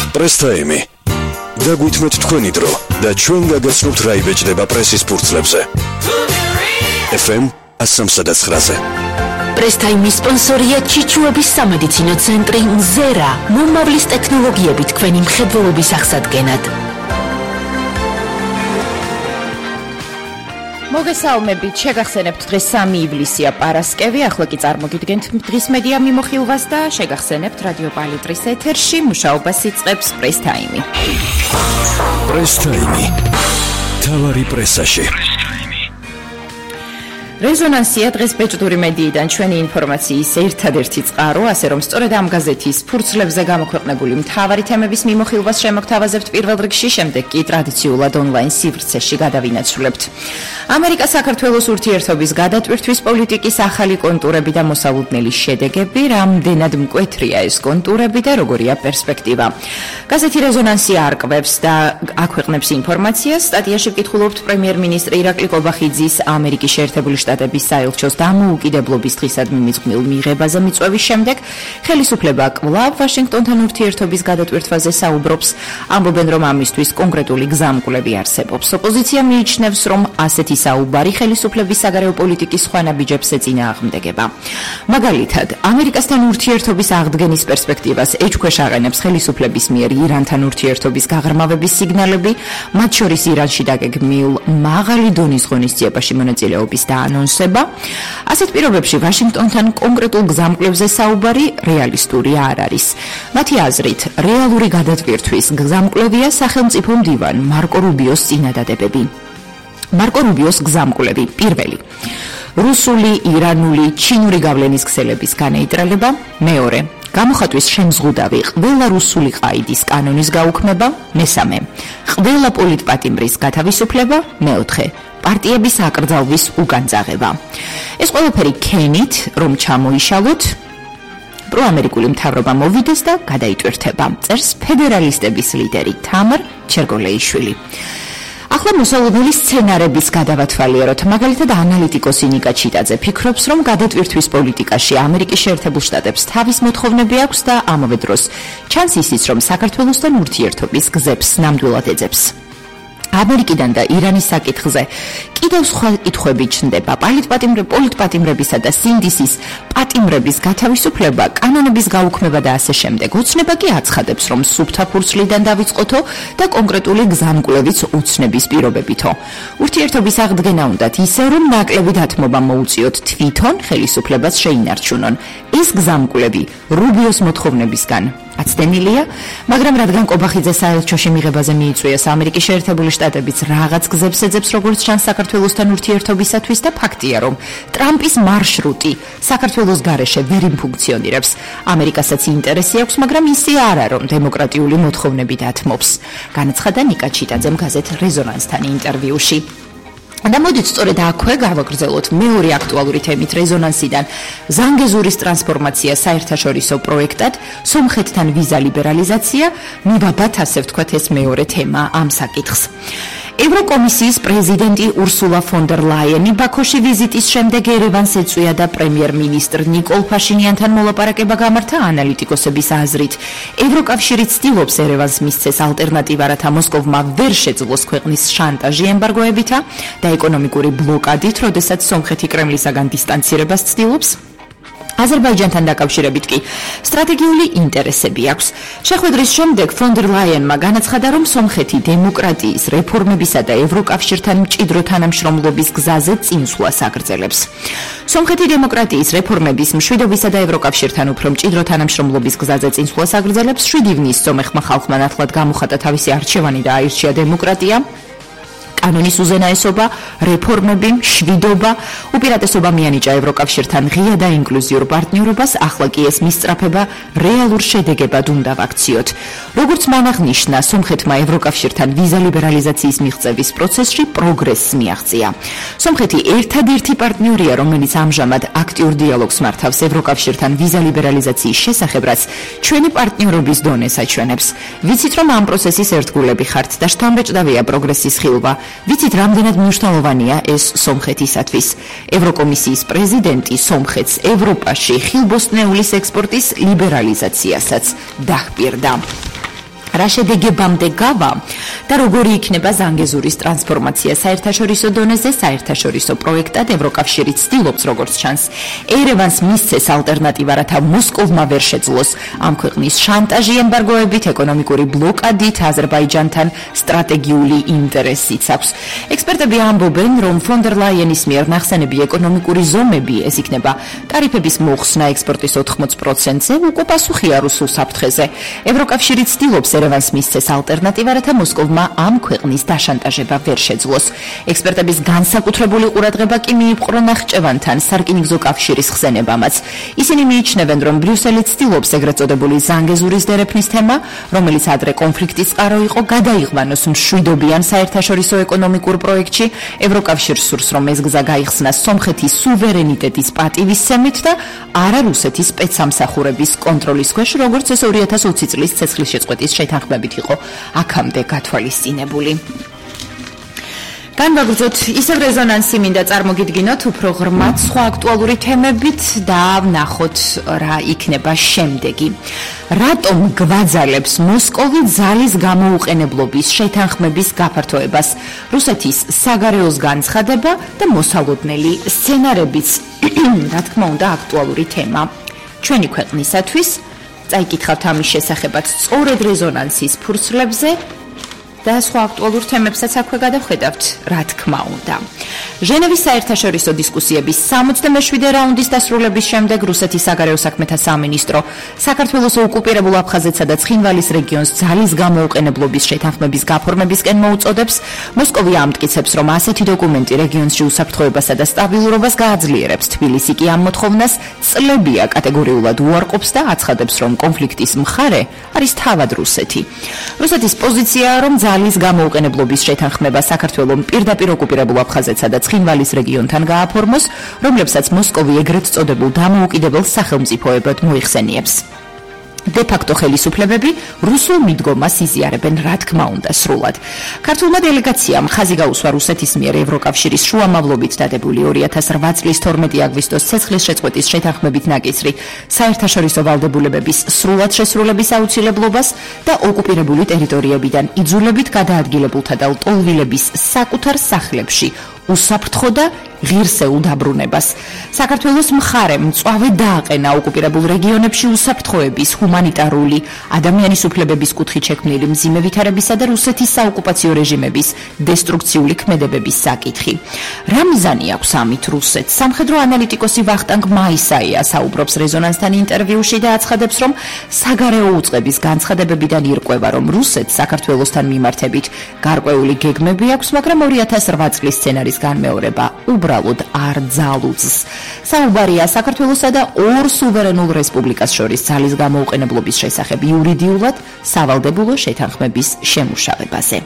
Press Time. Dagwitmet თქვენი დრო და ჩვენ გაგაცნობთ რა იბეჭდება პრესის ფურცლებზე. FM 103-ზე. Press Time-ის სპონსორია ჩიჩუების სამედიცინო ცენტრი მზერა, მომავლის ტექნოლოგიები თქვენი მხედველობის აღსადგენად. მოგესალმებით, შეგახსენებთ დღეს 3 ივლისია პარასკევი, ახლა კი წარმოგიდგენთ დღის მედია მიმოხილვას და შეგახსენებთ რადიო პალიტრის ეთერში მუშაობას იწყებს Press Time. Press Time. თავარი პრესაში. რეზონანსია დღეს ბეჭდური მედიიდან ჩვენი ინფორმაციის ერთადერთი წყარო, ასე რომ სწორედ ამ გაზეთის ფურცლებზე გამოქვეყნებული მთავარი თემების მიმოხილვას შემოგთავაზებთ პირველ რიგში, შემდეგ კი ტრადიციულად ონლაინ სივრცეში გადავინაცვლებთ. ამერიკა-საქართველოს ურთიერთობის გადატვირთვის პოლიტიკის ახალი კონტურები და მოსალოდნელი შედეგები, რამდენად მკვეთრია ეს კონტურები და როგორია პერსპექტივა. გაზეთი რეზონანსია არკვევს და აქვეყნებს ინფორმაციას. სტატიაში ვკითხულობთ პრემიერ-მინისტრი ირაკლი კობახიძის ამერიკის შეერთებული შტატების საელჩოს დამოუკიდებლობის დღისადმი მიძღვნილ მიღებაზე მიწვევის შემდეგ ხელისუფლება კვლავ ვაშინგტონთან ურთიერთობის გადატვირთვაზე საუბრობს. ამბობენ, რომ ამისთვის კონკრეტული გზამკვლევი არსებობს. ოპოზიცია მიიჩნევს, რომ ასეთი საუბარი ხელისუფლების საგარეო პოლიტიკის სხვა ნაბიჯებს ეწინააღმდეგება. მაგალითად, ამერიკასთან ურთიერთობის აღდგენის პერსპექტივას ეჭქვეშ აყენებს ხელისუფლების მიერ ირანთან ურთიერთობის გაღრმავების სიგნალები, მათ შორის ირანში დაგეგმილ მაღალი დონის ღონისძიებაში მონაწილეობის დაანონსება. ასეთ პირობებში ვაშინგტონთან კონკრეტულ გზამკვლევზე საუბარი რეალისტური არ არის. მათი აზრით, რეალური გადატვირთვის გზამკვლევია სახელმწიფო მდივან მარკო რუბიოს წინადადებები. მარკო რუბიოს გზამკვლევი პირველი. რუსული, ირანული, ჩინური გავლენის ქსელების განეიტრალება. მეორე. გამოხატვის შემზღუდავი ყველა რუსული ყაიდის კანონის გაუქმება. მესამე. ყველა პოლიტპატიმრის გათავისუფლება. მეოთხე. პარტიების აკრძალვის უკანძაღება. ეს ყველაფერი ქენით, რომ ჩამოიშალოთ, პროამერიკული მთავრობა მოვიდეს და გადაიტვირთება. წერს ფედერალისტების ლიდერი თამარ ჩერგოლეიშვილი. ახლა მოსალოდნელი სცენარების გადავათვალიეროთ. მაგალითად, ანალიტიკოსი ნიკა ჩიტაძე ფიქრობს, რომ გადატვირთვის პოლიტიკაში ამერიკის შეერთებულ შტატებს თავის მოთხოვნები აქვს და ამავე დროს ჩანს ისიც, რომ საქართველოსთან ურთიერთობის გზებს ნამდვილად ეძებს. ამერიკიდან და ირანის საკითხზე კიდევ სხვა კითხვები ჩნდება. პოლიტპატიმრებისა და სინდისის პატიმრების გათავისუფლება, კანონების გაუქმება და ასე შემდეგ. ოცნება კი აცხადებს, რომ სუფთა ფურცლიდან დავიწყოთო და კონკრეტული გზამკვლევიც უცნების პირობებითო. ურთიერთობის აღდგენა უნდათ ისე, რომ ნაკლები დათმობა მოუწიოთ თვითონ ხელისუფლებას შეინარჩუნონ. ეს გზამკვლევი რუბიოს მოთხოვნებისგან აცდენილია, მაგრამ რადგან კობახიძე საელჩოში მიღებაზე მიიწვიეს ამერიკის შეერთებული შტატებიც რაღაც გზებს ეძებს, როგორც ჩანს საქართველოსთან ურთიერთობისათვის და ფაქტია, რომ ტრამპის მარშრუტი საქართველოს გარეშე ვერ იმფუნქციონირებს. ამერიკასაც ინტერესი აქვს, მაგრამ ისე არა, რომ დემოკრატიული მოთხოვნები დათმობს. განაცხადა ნიკა ჩიტაძემ გაზეთ რეზონანსთან ინტერვიუში. და მოდით სწორედ აქვე გავაგრძელოთ მეორე აქტუალური თემით რეზონანსიდან ზანგეზურის ტრანსფორმაცია საერთაშორისო პროექტად, სომხეთთან ვიზა ლიბერალიზაცია, მივაბათ ასე ვთქვათ ეს მეორე თემა ამ საკითხს. ევროკომისიის პრეზიდენტი ურსულა ფონ დერ ლაიენი ბაქოში ვიზიტის შემდეგ ერევანს ეწვია და პრემიერ-მინისტრ ნიკოლ ფაშინიანთან მოლაპარაკება გამართა. ანალიტიკოსების აზრით, ევროკავშირი ცდილობს ერევანს მისცეს ალტერნატივა, რათა მოსკოვმა ვერ შეძლოს ქვეყნის შანტაჟი ემბარგოებითა და ეკონომიკური ბლოკადით, როდესაც სომხეთი კრემლისაგან დისტანცირებას ცდილობს. აზერბაიჯანთან დაკავშირებით კი სტრატეგიული ინტერესები აქვს. შეხვედრის შემდეგ ფონ დერ ლაიენმა განაცხადა, რომ სომხეთი დემოკრატიის, რეფორმებისა და ევროკავშირთან მჭიდრო თანამშრომლობის გზაზე წინსვლას აგრძელებს. სომხეთი დემოკრატიის, რეფორმების, მშვიდობისა და ევროკავშირთან უფრო მჭიდრო თანამშრომლობის გზაზე წინსვლას აგრძელებს. 7 ივნისს სომეხმა ხალხმა ნათლად გამოხატა თავისი არჩევანი და აირჩია დემოკრატია, კანონის უზენაესობა, რეფორმები, მშვიდობა, უპირატესობა მიანიჭა ევროკავშირთან ღია და ინკლუზიურ პარტნიორობას, ახლა კი ეს მისწრაფება რეალურ შედეგებად უნდა ვაქციოთ. როგორც მან აღნიშნა, სომხეთმა ევროკავშირთან ვიზა ლიბერალიზაციის მიღწევის პროცესში პროგრესს მიაღწია. სომხეთი ერთადერთი პარტნიორია, რომელიც ამჟამად აქტიურ დიალოგს მართავს ევროკავშირთან ვიზა ლიბერალიზაციის შესახებ, რაც ჩვენი პარტნიორობის დონეს აჩვენებს. ვიცით, რომ ამ პროცესის ერთგულები ხართ და შთამბეჭდავია პროგრესის ხილვა. ვიცით, რამდენად მნიშვნელოვანია ეს სომხეთისათვის. ევროკომისიის პრეზიდენტი სომხეთს ევროპაში ხილბოსტნეულის ექსპორტის ლიბერალიზაციასაც დაჰპირდა. რა შედეგებამდე გავა და როგორი იქნება ზანგეზურის ტრანსფორმაცია საერთაშორისო დონეზე, საერთაშორისო პროექტად ევროკავშირი ცდილობს, როგორც ჩანს, ერევანს მისცეს ალტერნატივა, რათა მოსკოვმა ვერ შეძლოს ამ ქვეყნის შანტაჟი ემბარგოებით, ეკონომიკური ბლოკადით, აზერბაიჯანთან სტრატეგიული ინტერესიც აქვს. ექსპერტები ამბობენ, რომ ფონ დერ ლაიენის მიერ ნახსენები ეკონომიკური ზომები, ეს იქნება ტარიფების მოხსნა ექსპორტის 80%-ზე, უკვე პასუხია რუსულ საფრთხეზე. ევროკავშირი ცდილობს ერევანს მისცეს ალტერნატივა, რათა მოსკოვმა ამ ქვეყნის დაშანტაჟება ვერ შეძლოს. ექსპერტების განსაკუთრებული ყურადღება კი მიიპყრო ნახჭევანთან სარკინიგზო კავშირის ხსენებამაც. ისინი მიიჩნევენ, რომ ბრიუსელი ცდილობს ეგრეთ წოდებული ზანგეზურის დერეფნის თემა, რომელიც ადრე კონფლიქტის წყარო იყო, გადაიღვანოს მშვიდობიან საერთაშორისო ეკონომიკურ პროექტში. ევროკავშირს სურს, რომ ეს გზა გაიხსნას სომხეთის სუვერენიტეტის პატივისცემით და არა რუსეთის სპეცსამსახურების კონტროლის ქვეშ, როგორც ეს 2020 წლის ცეცხლის შეწყვეტის შეთანხმებით იყო აქამდე გათვალისწინებული. განვაგრძოთ ისევ რეზონანსი მინდა წარმოგიდგინოთ უფრო ღრმად სხვა აქტუალური თემებით და ვნახოთ რა იქნება შემდეგი. რატომ გვაძალებს მოსკოვი ძალის გამოუყენებლობის შეთანხმების გაფართოებას? რუსეთის საგარეოს განცხადება და მოსალოდნელი სცენარებიც, რა თქმა უნდა, აქტუალური თემა ჩვენი ქვეყნისათვის. წაიკითხავთ ამის შესახებაც სწორედ რეზონანსის ფურცლებზე და სხვა აქტუალურ თემებსაც აქვე გადავხედავთ, რა თქმა უნდა. ჟენევის საერთაშორისო დისკუსიების 67 რაუნდის დასრულების შემდეგ რუსეთის საგარეო საქმეთა სამინისტრო საქართველოს ოკუპირებულ აფხაზეთსა და ცხინვალის რეგიონს ძალის გამოუყენებლობის შეთანხმების გაფორმებისკენ მოუწოდებს. მოსკოვი ამტკიცებს, რომ ასეთი დოკუმენტი რეგიონში უსაფრთხოებასა და სტაბილურობას გააძლიერებს. თბილისი კი ამ მოთხოვნას წლებია კატეგორიულად უარყოფს და აცხადებს, რომ კონფლიქტის მხარე არის თავად რუსეთი. რუსეთის პოზიციაა, რომ ძალის გამოუყენებლობის შეთანხმება საქართველოს პირდაპირ ოკუპირებულ აფხაზეთსა და ცხინვალის რეგიონთან გააფორმოს, რომლებსაც მოსკოვი ეგრეთ წოდებულ დამოუკიდებელ სახელმწიფოებად მოიხსენიებს. de facto ხელისუფლებები რუსულ მიდგომას იზიარებენ, რა თქმა უნდა, სრულად. ქართულმა დელეგაციამ ხაზი გაუსვა რუსეთის მიერ ევროკავშირის შუამავლობით დადებული 2008 წლის 12 აგვისტოს ცეცხლის შეწყვეტის შეთანხმებით ნაკისრი საერთაშორისო ვალდებულებების სრულად შესრულების აუცილებლობას და ოკუპირებული ტერიტორიებიდან იძულებით გადაადგილებულთა და ლტოლვილების საკუთარ სახლებში უსაფრთხო და ღირსეულ დაბრუნებას. საქართველოს მხარემ მწვავე დააყენა ოკუპირებულ რეგიონებში უსაფრთხოების, ჰუმანიტარული, ადამიანის უფლებების კუთხით შექმნილი მძიმე ვითარებისა და რუსეთის საოკუპაციო რეჟიმების დესტრუქციული ქმედებების საკითხი. რა მიზანი აქვს ამით რუსეთს? სამხედრო ანალიტიკოსი ვახტანგ მაისაია საუბრობს რეზონანსთან ინტერვიუში და აცხადებს, რომ საგარეო უწყების განცხადებებიდან ირკვევა, რომ რუსეთს საქართველოსთან მიმართებით გარკვეული გეგმები აქვს, მაგრამ 2008 წლის სცენარის განმეორება უბრალოდ არ ძალუძს. საუბარია საქართველოსა და ორ სუვერენულ რესპუბლიკას შორის ძალის გამოუყენებლობის შესახებ იურიდიულად სავალდებულო შეთანხმების შემუშავებაზე.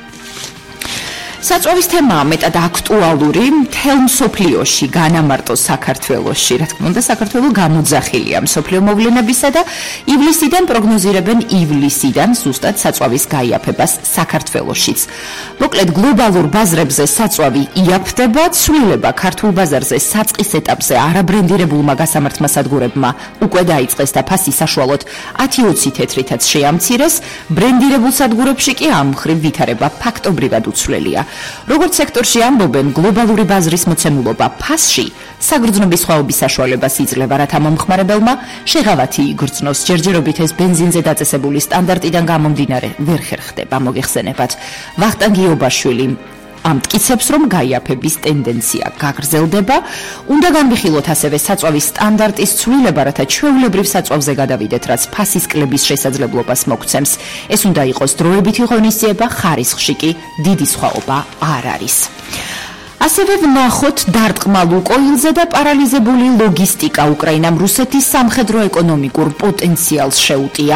საწვავის თემაა მეტად აქტუალური მთელ მსოფლიოში, განამარტო საქართველოში. რა თქმა უნდა, საქართველო გამოძახილია მსოფლიო მოვლენებისა და ივლისიდან პროგნოზირებენ ივლისიდან ზუსტად საწვავის გაიაფებას საქართველოშიც. მოკლედ, გლობალურ ბაზრებზე საწვავი იაფდება, ცვლილება ქართულ ბაზარზე საწყის ეტაპზე არაბრენდირებულმა გასამართმა სადგურებმა უკვე დაიწყეს და ფასი საშუალოდ 10-20 თეთრითაც შეამცირეს, ბრენდირებულ სადგურებში კი ამ მხრივ ვითარება ფაქტობრივად უცვლელია. როგორც სექტორში ამბობენ, გლობალური ბაზრის მოცემულობა ფასში საგრძნობის სხვაობის საშუალებას იძლევა, რათა მომხმარებელმა შეღავათი იგრძნოს. ჯერჯერობით ეს ბენზინზე დაწესებული სტანდარტიდან გამომდინარე ვერ ხერხდება, მოგეხსენებათ. ვახტანგ იობაშვილი ამტკიცებს, რომ გაიაფების ტენდენცია გაგრძელდება. უნდა განვიხილოთ ასევე საწვავის სტანდარტის ცვლილება, რათა ჩვეულებრივ საწვავზე გადავიდეთ, რაც ფასის კლების შესაძლებლობას მოგცემს. ეს უნდა იყოს დროებითი ღონისძიება, ხარისხში კი დიდი სხვაობა არ არის. ასევე ვნახოთ დარტყმა ლუკოილზე და პარალიზებული ლოგისტიკა უკრაინამ რუსეთის სამხედრო-ეკონომიკურ პოტენციალს შეუტია.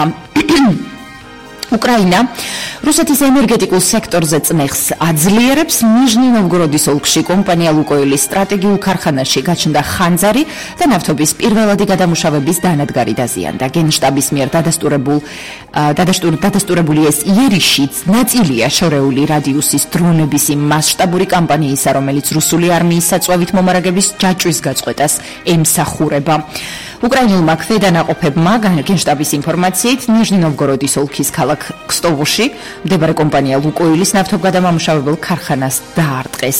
უკრაინა რუსეთის ენერგეტიკულ სექტორზე წნეხს აძლიერებს. ნიჟნი-ნოვგოროდის ოლქში კომპანია ლუკოილის სტრატეგიულ ქარხანაში გაჩნდა ხანძარი და ნავთობის პირველადი გადამუშავების დანადგარი დაზიანდა. გენშტაბის მიერ დადასტურებული ეს იერიშიც ნაწილია შორეული რადიუსის დრონების იმ მასშტაბური კამპანიისა, რომელიც რუსული არმიის საწვავით მომარაგების ჯაჭვის გაწყვეტას ემსახურება. უკრაინულმა ქვედანაყოფებმა გენშტაბის ინფორმაციით ნიჟნი-ნოვგოროდის ოლქის ქალაქ ქსტოვოში მდებარე კომპანია ლუკოილის ნავთობგადამამუშავებელ ქარხანას დაარტყეს.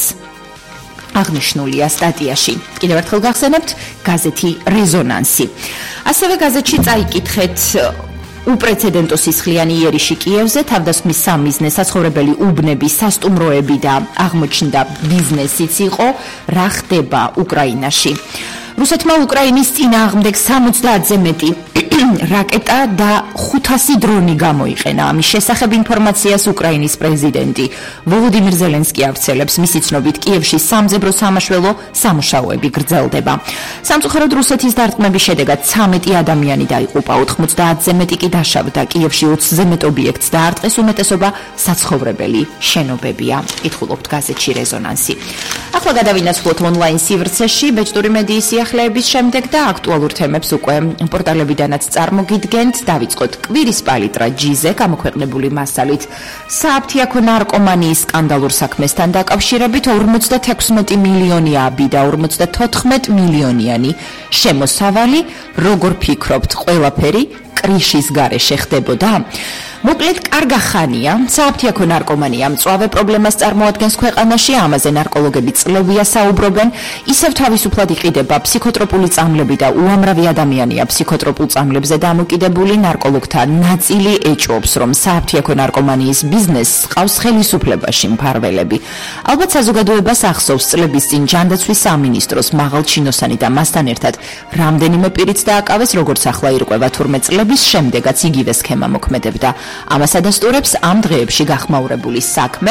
აღნიშნულია სტატიაში. კიდევ ერთხელ გახსენებთ გაზეთი რეზონანსი. ასევე გაზეთში წაიკითხეთ უპრეცედენტო სისხლიანი იერიში კიევზე, თავდასხმის სამიზნე საცხოვრებელი უბნები, სასტუმროები და აღმოჩნდა ბიზნესიც იყო, რა ხდება უკრაინაში. რუსეთმა უკრაინის წინააღმდეგ 70-ზე მეტი რაკეტა და 500 დრონი გამოიყენა. ამის შესახებ ინფორმაციას უკრაინის პრეზიდენტი ვოლოდიმირ ზელენსკი ავრცელებს. მისი ცნობით, კიევში სამძებრო სამაშველო სამუშაოები გრძელდება. სამწუხაროდ რუსეთის დარტყმების შედეგად 13 ადამიანი დაიღუპა, 90-ზე მეტი კი დაშავდა. კიევში 20-ზე მეტ ობიექტს დაარტყეს, უმეტესობა საცხოვრებელი შენობებია. კითხულობთ გაზეთში რეზონანსი. ახლა გადავინაცვლოთ ონლაინ სივრცეში ბეჭდური მედიის სიახლეების შემდეგ და აქტუალურ თემებს უკვე პორტალებიდანაც წარმოგიდგენთ. დავიწყოთ კვირის პალიტრა ჯიზე გამოქვეყნებული მასალით სააფთიაქო ნარკომანიის სკანდალურ საქმესთან დაკავშირებით 56 მილიონი აბი და 54 მილიონიანი შემოსავალი. როგორ ფიქრობთ, ყველაფერი კრიშის გარეშე ხდებოდა? მოკლედ, კარგა ხანია, სააფთიაქო ნარკომანია მწვავე პრობლემას წარმოადგენს ქვეყანაში, ამაზე ნარკოლოგები წლებია საუბრობენ, ისევ თავისუფლად იყიდება ფსიქოტროპული წამლები და უამრავი ადამიანია ფსიქოტროპულ წამლებზე დამოკიდებული. ნარკოლოგთა ნაწილი ეჭვობს, რომ სააფთიაქო ნარკომანიის ბიზნესს ყავს ხელისუფლებაში მფარველები. ალბათ საზოგადოებას ახსოვს წლების წინ ჯანდაცვის სამინისტროს მაღალჩინოსანი და მასთან ერთად რამდენიმე პირიც დააკავეს, როგორც ახლა ირკვევა, თურმე წლების შემდეგაც იგივე სქემა მოქმედებდა. ამას ადასტურებს ამ დღეებში გახმაურებული საქმე.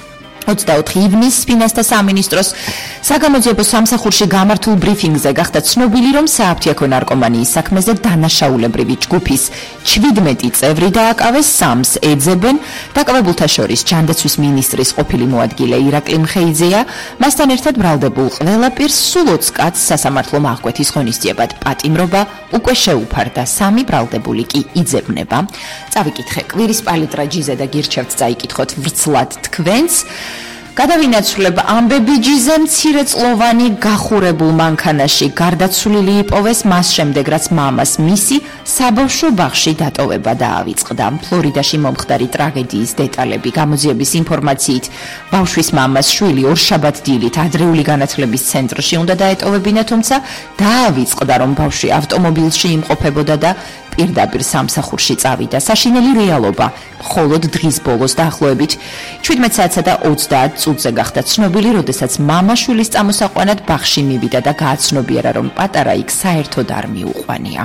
24 ივნისს ფინანსთა სამინისტროს საგამოძიებო სამსახურში გამართულ ბრიფინგზე გახდა ცნობილი, რომ სააფთიაქო ნარკომანიის საქმეზე დანაშაულებრივი ჯგუფის 17 წევრი დააკავეს, 3-ს ეძებენ. დაკავებულთა შორის ჯანდაცვის მინისტრის ყოფილი მოადგილე ირაკლი მხეიძეა, მასთან ერთად ბრალდებულ ყველა პირს სულ 20 კაცს სასამართლო აღკვეთის ღონისძიებად პატიმრობა უკვე შეუფარდა, 3 ბრალდებული კი იძებნება. წავიკითხე კვირის პალიტრა ჯიზე და გირჩევთ წაიკითხოთ ვრცლად თქვენს. გადავინაცვლებ ამბები ჯიზე მცირეწლოვანი გახურებულ მანქანაში გარდაცვლილი იპოვეს მას შემდეგ, რაც მამას მისი საბავშვო ბაღში დატოვება დაავიწყდა. ფლორიდაში მომხდარი ტრაგედიის დეტალები. გამოძიების ინფორმაციით, ბავშვის მამას შვილი ორშაბათ დილით ადრეული განათლების ცენტრში უნდა დაეტოვებინა, თუმცა დაავიწყდა, რომ ბავშვი ავტომობილში იმყოფებოდა და პირდაპირ სამსახურში წავიდა. საშინელი რეალობა მხოლოდ დღის ბოლოს დაახლოებით 17 საათსა და 30 წუთზე გახდა ცნობილი, როდესაც მამა შვილის წამოსაყვანად ბაღში მივიდა და გააცნობიერა, რომ პატარა იქ საერთოდ არ მიუყვანია.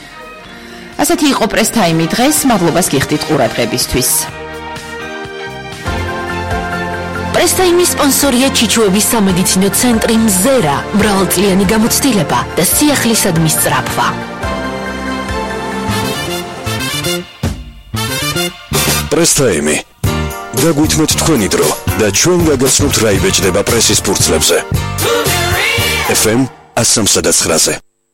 ასეთი იყო პრესტაიმი დღეს. მადლობას გიხდით ყურადღებისთვის. პრესტაიმის სპონსორია ჩიჩუების სამედიცინო ცენტრი მზერა, მრავალწლიანი გამოცდილება და სიახლისადმის სწრაფვა. პრესტაიმი. დაგვითმოთ თქვენი დრო და ჩვენ გაგაცნობთ რა იბეჭდება პრესის ფურცლებზე. FM 103-ზე.